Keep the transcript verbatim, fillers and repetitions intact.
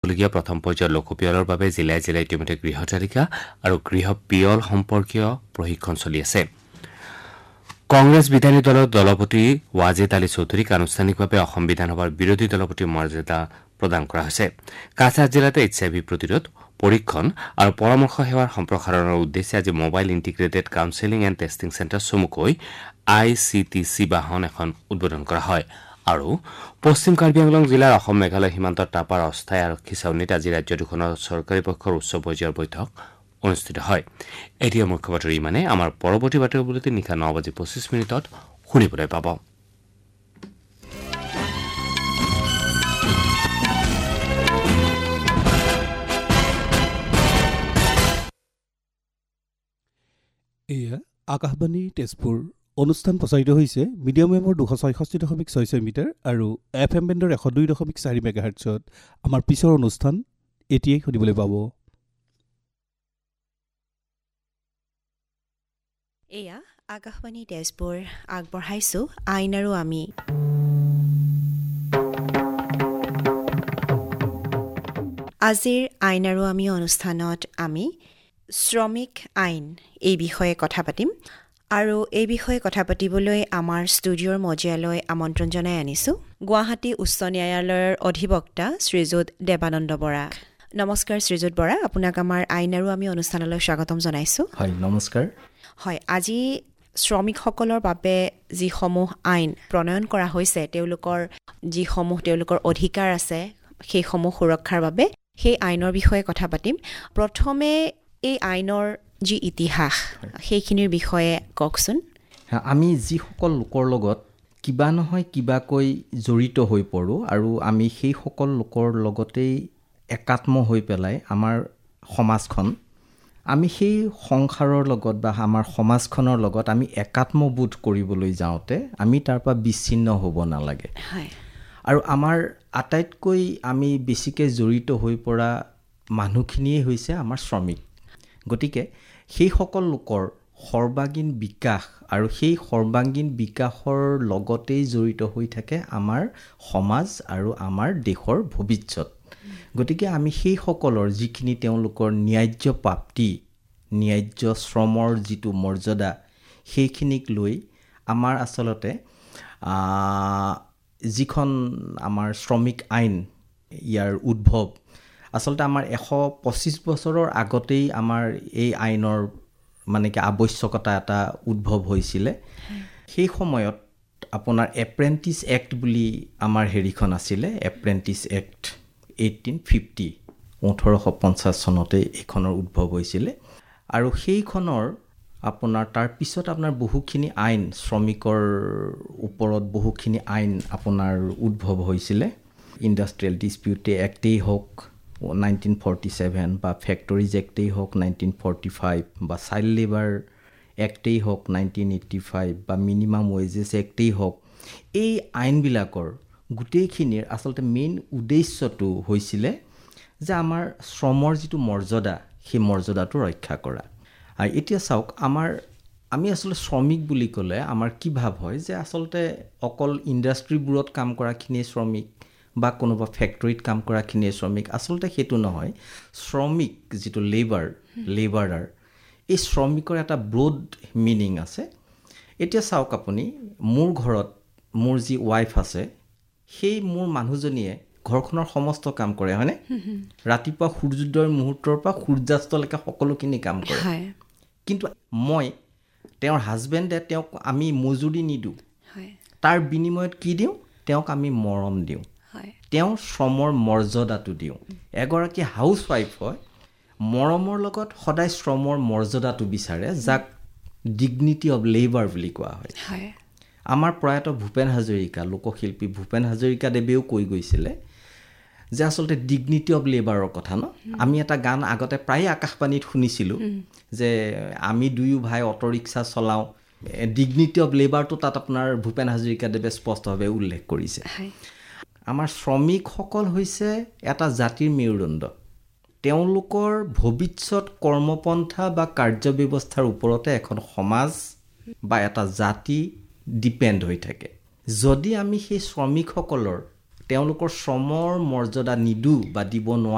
হ'বলগীয়া প্ৰথম পৰ্যায়ৰ লোকপিয়লৰ বাবে জিলাই জিলাই ইতিমধ্যে গৃহ তালিকা আৰু গৃহ পিয়ল সম্পৰ্কীয় প্ৰশিক্ষণ চলি আছে। কংগ্ৰেছ বিধায়িনী দলৰ দলপতি ৱাজেদ আলী চৌধুৰীক আনুষ্ঠানিকভাৱে অসম বিধানসভাৰ বিৰোধী দলপতিৰ মৰ্যাদা প্ৰদান কৰা হৈছে। কাছাৰ জিলাতে এইচ আই ভি প্ৰতিৰোধ পৰীক্ষণ আৰু পৰামৰ্শ সেৱাৰ সম্প্ৰসাৰণৰ উদ্দেশ্যে আজি mobile integrated counselling and testing centre চমুকৈ আই চি টি চি বাহন এখন উদ্বোধন কৰা হয়। আৰু পশ্চিম কাৰ্বি আংলং জিলাৰ অসম মেঘালয় সীমান্তৰ টাপাৰ অস্থায়ী আৰক্ষী ছাউনীত আজি ৰাজ্য দুখনৰ চৰকাৰী পক্ষৰ উচ্চ পৰ্যায়ৰ বৈঠক অনুষ্ঠিত হয়। এতিয়া মুখ্য বাতৰি ইমানে। আমাৰ পৰৱৰ্তী বাতৰি বুলেটিন নিশা ন বাজি পঁচিছ মিনিটত শুনিবলৈ পাব। এয়া আকাশবাণী তেজপুৰ। অনুষ্ঠান প্ৰচাৰিত হৈছে মিডিয়াম ৱেভৰ দুশ ছয়ষষ্ঠি দশমিক ছয় ছয় মিটাৰ আৰু এফ এম বেণ্ডৰ এশ দুই দশমিক চাৰি মেগাহাৰ্টছত। আমাৰ পিছৰ অনুষ্ঠান এতিয়াই শুনিবলৈ পাব। এয়া আকাশবাণী তেজপুৰ, আগবঢ়াইছোঁ আইন আৰু আমি। আজিৰ আইন আৰু আমি অনুষ্ঠানত আমি শ্ৰমিক আইন এই বিষয়ে কথা পাতিম আৰু এই বিষয়ে কথা পাতিবলৈ আমাৰ ষ্টুডিঅ'ৰ মজিয়ালৈ আমন্ত্ৰণ জনাই আনিছোঁ গুৱাহাটী উচ্চ ন্যায়ালয়ৰ অধিবক্তা শ্ৰীযুত দেৱানন্দ বৰা। নমস্কাৰ শ্ৰীযুত বৰা, আপোনাক আমাৰ আইন আৰু আমি অনুষ্ঠানলৈ স্বাগতম জনাইছোঁ। হয়, নমস্কাৰ। হয়, আজি শ্ৰমিকসকলৰ বাবে যিসমূহ আইন প্ৰণয়ন কৰা হৈছে, তেওঁলোকৰ যিসমূহ তেওঁলোকৰ অধিকাৰ আছে সেইসমূহ সুৰক্ষাৰ বাবে সেই আইনৰ বিষয়ে কথা পাতিম। প্ৰথমে এই আইনৰ যি ইতিহাস সেইখিনিৰ বিষয়ে কওকচোন। আমি যিসকল লোকৰ লগত কিবা নহয় কিবাকৈ জড়িত হৈ পৰোঁ আৰু আমি সেইসকল লোকৰ লগতেই একাত্ম হৈ পেলাই আমাৰ সমাজখন, আমি সেই সংসাৰৰ লগত বা আমাৰ সমাজখনৰ লগত আমি একাত্মবোধ কৰিবলৈ যাওঁতে আমি তাৰ পৰা বিচ্ছিন্ন হ'ব নালাগে। আৰু আমাৰ আটাইতকৈ আমি বেছিকৈ জড়িত হৈ পৰা মানুহখিনিয়েই হৈছে আমাৰ শ্ৰমিক। গতিকে সেইসকল লোকৰ সৰ্বাংগীন বিকাশ আৰু সেই সৰ্বাংগীন বিকাশৰ লগতেই জড়িত হৈ থাকে আমাৰ সমাজ আৰু আমাৰ দেশৰ ভৱিষ্যত। গতিকে আমি সেইসকলৰ যিখিনি তেওঁলোকৰ ন্যায্য প্ৰাপ্তি, ন্যায্য শ্ৰমৰ যিটো মৰ্যাদা, সেইখিনিক লৈ আমাৰ আচলতে যিখন আমাৰ শ্ৰমিক আইন, ইয়াৰ উদ্ভৱ আচলতে আমাৰ এশ পঁচিছ বছৰৰ আগতেই আমাৰ এই আইনৰ মানে কি আৱশ্যকতা এটা উদ্ভৱ হৈছিলে। সেই সময়ত আপোনাৰ এপ্ৰেণ্টিছ এক্ট বুলি আমাৰ হেৰিখন আছিলে, এপ্ৰেণ্টিছ এক্ট এইটিন ফিফটি, ওঠৰশ পঞ্চাছ চনতে এইখনৰ উদ্ভৱ হৈছিলে। আৰু সেইখনৰ আপোনাৰ তাৰপিছত আপোনাৰ বহুখিনি আইন, শ্ৰমিকৰ ওপৰত বহুখিনি আইন আপোনাৰ উদ্ভৱ হৈছিলে। ইণ্ডাষ্ট্ৰিয়েল ডিছপিউট এক্টেই হওক নাইনটিন ফৰ্টি ছেভেন, বা ফেক্টৰিজ এক্টেই হওক নাইনটিন ফৰ্টি ফাইভ, বা চাইল্ড লেবাৰ এক্টেই হওক নাইনটিন এইট্টি ফাইভ, বা মিনিমাম ৱেজেছ এক্টেই হওক, এই আইনবিলাকৰ গোটেইখিনিৰ আচলতে মেইন উদ্দেশ্যটো হৈছিলে যে আমাৰ শ্ৰমৰ যিটো মৰ্যাদা, সেই মৰ্যাদাটো ৰক্ষা কৰা। আৰু এতিয়া চাওক, আমাৰ আমি আচলতে শ্ৰমিক বুলি ক'লে আমাৰ কি ভাৱ হয় যে আচলতে অকল ইণ্ডাষ্ট্ৰিবোৰত কাম কৰাখিনিয়ে শ্ৰমিক বা কোনোবা ফেক্টৰীত কাম কৰাখিনিয়ে শ্ৰমিক। আচলতে সেইটো নহয়। শ্ৰমিক যিটো লেবাৰ, লেবাৰাৰ, এই শ্ৰমিকৰ এটা ব্ৰড মিনিং আছে। এতিয়া চাওক আপুনি, মোৰ ঘৰত মোৰ যি ৱাইফ আছে, সেই মোৰ মানুহজনীয়ে ঘৰখনৰ সমস্ত কাম কৰে, হয়নে? ৰাতিপুৱা সূৰ্যোদয়ৰ মুহূৰ্তৰ পৰা সূৰ্যাস্তলৈকে সকলোখিনি কাম কৰে। কিন্তু মই তেওঁৰ হাজবেণ্ডে তেওঁক আমি মজুৰি নিদিওঁ, তাৰ বিনিময়ত কি দিওঁ? তেওঁক আমি মৰম দিওঁ, তেওঁৰ শ্ৰমৰ মৰ্যাদাটো দিওঁ। এগৰাকী হাউচ ৱাইফ হয়, মৰমৰ লগত সদায় শ্ৰমৰ মৰ্যাদাটো বিচাৰে, যাক ডিগনিটি অৱ লেবাৰ বুলি কোৱা হয়। আমাৰ প্ৰয়াত ভূপেন হাজৰিকা, লোকশিল্পী ভূপেন হাজৰিকাদেৱেও কৈ গৈছিলে যে আচলতে ডিগনিটি অৱ লেবাৰৰ কথা ন। আমি এটা গান আগতে প্ৰায়ে আকাশবাণীত শুনিছিলোঁ যে আমি দুয়ো ভাই অটো ৰিক্সা চলাওঁ, ডিগনিটি অৱ লেবাৰটো তাত আপোনাৰ ভূপেন হাজৰিকাদেৱে স্পষ্টভাৱে উল্লেখ কৰিছে। আমাৰ শ্ৰমিকসকল হৈছে এটা জাতিৰ মেৰুদণ্ড। তেওঁলোকৰ ভৱিষ্যত কৰ্মপন্থা বা কাৰ্যব্যৱস্থাৰ ওপৰতে এখন সমাজ বা এটা জাতি ডিপেণ্ড হৈ থাকে। যদি আমি সেই শ্ৰমিকসকলৰ তেওঁলোকৰ শ্ৰমৰ মৰ্যাদা নিদিওঁ বা দিব নোৱাৰোঁ,